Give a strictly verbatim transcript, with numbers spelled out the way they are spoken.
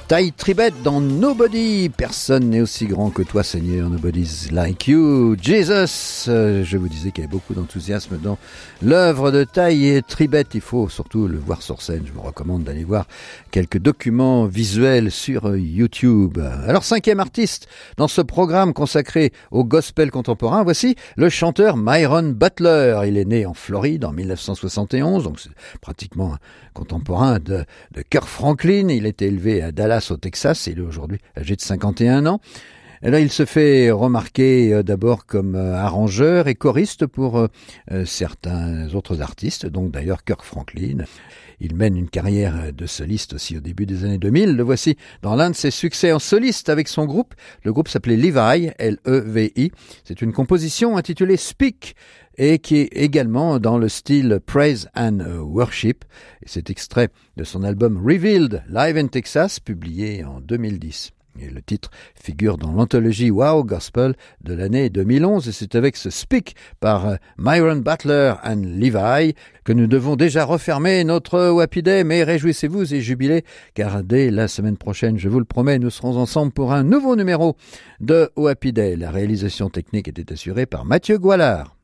Ty Tribbett dans Nobody. Personne n'est aussi grand que toi, Seigneur. Nobody's like you. Jesus. Euh, je vous disais qu'il y avait beaucoup d'enthousiasme dans l'œuvre de Ty Tribbett. Il faut surtout le voir sur scène. Je vous recommande d'aller voir quelques documents visuels sur YouTube. Alors, cinquième artiste dans ce programme consacré au gospel contemporain. Voici le chanteur Myron Butler. Il est né en Floride en mille neuf cent soixante et onze, donc c'est pratiquement un contemporain de, de Kirk Franklin. Il était élevé à Dallas au Texas, et il est aujourd'hui âgé de cinquante et un ans. Et là, il se fait remarquer euh, d'abord comme euh, arrangeur et choriste pour euh, euh, certains autres artistes, donc d'ailleurs Kirk Franklin. Il mène une carrière de soliste aussi au début des années deux mille. Le voici dans l'un de ses succès en soliste avec son groupe. Le groupe s'appelait Levi, L E V I. C'est une composition intitulée Speak, et qui est également dans le style Praise and Worship. Et c'est extrait de son album Revealed, Live in Texas, publié en deux mille dix. Et le titre figure dans l'anthologie Wow Gospel de l'année deux mille onze, et c'est avec ce Speak par Myron Butler and Levi que nous devons déjà refermer notre Happy Day. Mais réjouissez-vous et jubilez, car dès la semaine prochaine, je vous le promets, nous serons ensemble pour un nouveau numéro de Happy Day. La réalisation technique était assurée par Mathieu Goualard.